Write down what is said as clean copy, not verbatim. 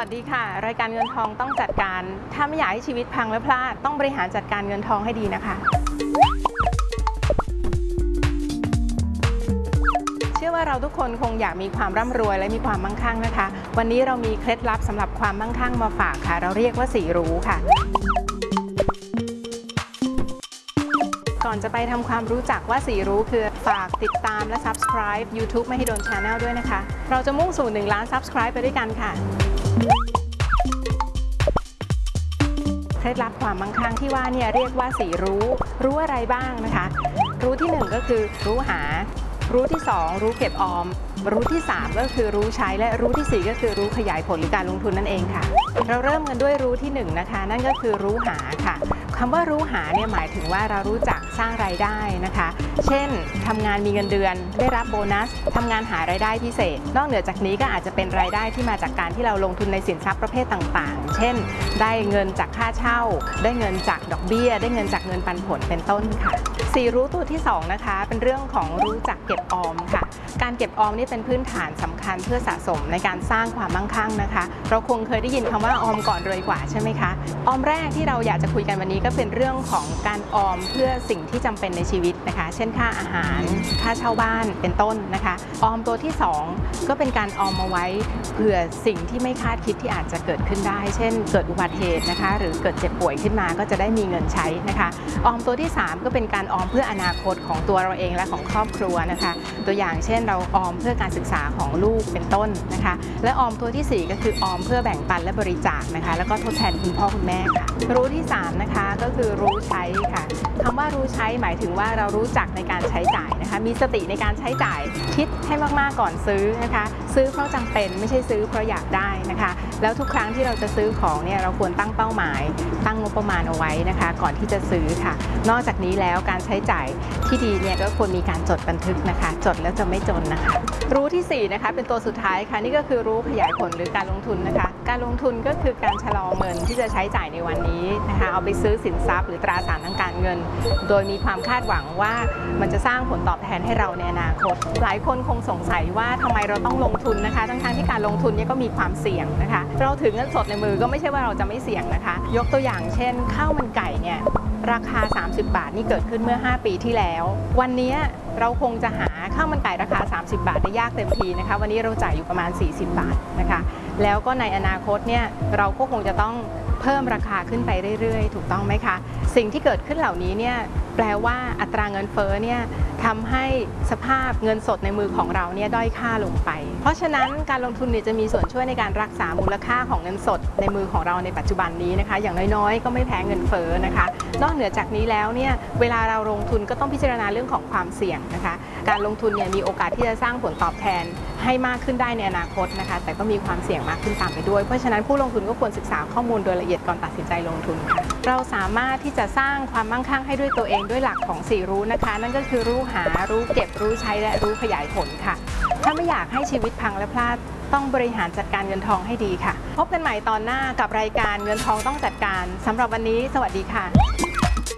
วัสดีค่ะรายการเงินทองต้องจัดการถ้าไม่อยากให้ชีวิตพังและพลาดต้องบริหารจัดการเงินทองให้ดีนะคะเชื่อว่าเราทุกคนคงอยากมีความร่ำรวยและมีความมั่งคั่งนะคะวันนี้เรามีเคล็ดลับสำหรับความมั่งคั่งมาฝากค่ะเราเรียกว่า4รู้ค่ะก่อนจะไปทำความรู้จักว่า4รู้คือฝากติดตามและ Subscribe YouTube ไม่ให้โดน Channel ด้วยนะคะเราจะมุ่งสู่1 ล้าน Subscribe ไปด้วยกันค่ะเคล็ดลับความมั่งคั่งที่ว่าเนี่ยเรียกว่า4รู้อะไรบ้างนะคะรู้ที่1ก็คือรู้หารู้ที่2รู้เก็บออมรู้ที่3ก็คือรู้ใช้และรู้ที่4ก็คือรู้ขยายผลหรือการลงทุนนั่นเองค่ะเราเริ่มกันด้วยรู้ที่1นะคะนั่นก็คือรู้หาค่ะคำว่ารู้หาเนี่ยหมายถึงว่าเรารู้จักสร้างรายได้นะคะเช่นทำงานมีเงินเดือนได้รับโบนัสทำงานหารายได้พิเศษนอกเหนือจากนี้ก็อาจจะเป็นรายได้ที่มาจากการที่เราลงทุนในสินทรัพย์ประเภทต่างๆเช่นได้เงินจากค่าเช่าได้เงินจากดอกเบี้ยได้เงินจากเงินปันผลเป็นต้นค่ะ4รู้ตัวที่2นะคะเป็นเรื่องของรู้จักเก็บออมค่ะการเก็บออมนี่เป็นพื้นฐานสำคัญเพื่อสะสมในการสร้างความมั่งคั่งนะคะเราคงเคยได้ยินคำว่าออมก่อนรวยกว่าใช่ไหมคะออมแรกที่เราอยากจะคุยกันวันนี้ก็เป็นเรื่องของการออมเพื่อสิ่งที่จำเป็นในชีวิตนะคะเช่นค่าอาหารค่าเช่าบ้านเป็นต้นนะคะออมตัวที่2ก็เป็นการออมมาไว้เผื่อสิ่งที่ไม่คาดคิดที่อาจจะเกิดขึ้นได้เช่นเกิดอุบัติเหตุนะคะหรือเกิดเจ็บป่วยขึ้นมาก็จะได้มีเงินใช้นะคะออมตัวที่3ก็เป็นการออมเพื่ออนาคตของตัวเราเองและของครอบครัวนะคะตัวอย่างเช่นเราออมเพื่อการศึกษาของลูกเป็นต้นนะคะและออมตัวที่4ก็คือออมเพื่อแบ่งปันและบริจาคนะคะแล้วก็ทดแทนคุณพ่อคุณแม่ค่ะรู้ที่3นะคะก็คือรู้ใช้ค่ะคำว่ารู้ใช้หมายถึงว่าเรารู้จักในการใช้จ่ายนะคะมีสติในการใช้จ่ายคิดให้มากๆก่อนซื้อนะคะซื้อเพราะจำเป็นไม่ใช่ซื้อเพราะอยากได้นะคะแล้วทุกครั้งที่เราจะซื้อของเนี่ยเราควรตั้งเป้าหมายตั้งงบประมาณเอาไว้นะคะก่อนที่จะซื้อค่ะนอกจากนี้แล้วการใช้จ่ายที่ดีเนี่ยก็ควรมีการจดบันทึกนะคะจดแล้วจะไม่จนนะคะรู้ที่4นะคะเป็นตัวสุดท้ายค่ะนี่ก็คือรู้ขยายผลหรือการลงทุนนะคะการลงทุนก็คือการชะลอเงินที่จะใช้จ่ายในวันนี้นะคะเอาไปซื้อสินทรัพย์หรือตราสารทางการเงินโดยมีความคาดหวังว่ามันจะสร้างผลตอบแทนให้เราในอนาคตหลายคนคงสงสัยว่าทำไมเราต้องลงทุนนะคะทั้งที่การลงทุนเนี่ยก็มีความเสี่ยงนะคะเราถือเงินสดในมือก็ไม่ใช่ว่าเราจะไม่เสี่ยงนะคะยกตัวอย่างเช่นข้าวมันไก่เนี่ยราคา30 บาทนี่เกิดขึ้นเมื่อ5 ปีที่แล้ววันนี้เราคงจะหาข้าวมันไก่ราคา30 บาทได้ยากเต็มทีนะคะวันนี้เราจ่ายอยู่ประมาณ40 บาทนะคะแล้วก็ในอนาคตเนี่ยเราก็คงจะต้องเพิ่มราคาขึ้นไปเรื่อยๆถูกต้องไหมคะสิ่งที่เกิดขึ้นเหล่านี้เนี่ยแปลว่าอัตราเงินเฟ้อเนี่ยทำให้สภาพเงินสดในมือของเราเนี่ยด้อยค่าลงไปเพราะฉะนั้นการลงทุนเนี่ยจะมีส่วนช่วยในการรักษามูลค่าของเงินสดในมือของเราในปัจจุบันนี้นะคะอย่างน้อยๆก็ไม่แพ้เงินเฟ้อนะคะนอกเหนือจากนี้แล้วเนี่ยเวลาเราลงทุนก็ต้องพิจารณาเรื่องของความเสี่ยงนะคะการลงทุนเนี่ยมีโอกาสที่จะสร้างผลตอบแทนให้มากขึ้นได้ในอนาคตนะคะแต่ก็มีความเสี่ยงมากขึ้นตามไปด้วยเพราะฉะนั้นผู้ลงทุนก็ควรศึกษาข้อมูลโดยละเอียดก่อนตัดสินใจลงทุนค่ะเราสามารถที่จะสร้างความมั่งคั่งให้ด้วยตัวเองด้วยหลักของ4รู้นะคะนั่นก็คือรู้หารู้เก็บรู้ใช้และรู้ขยายผลค่ะถ้าไม่อยากให้ชีวิตพังและพลาดต้องบริหารจัดการเงินทองให้ดีค่ะพบกันใหม่ตอนหน้ากับรายการเงินทองต้องจัดการสำหรับวันนี้สวัสดีค่ะ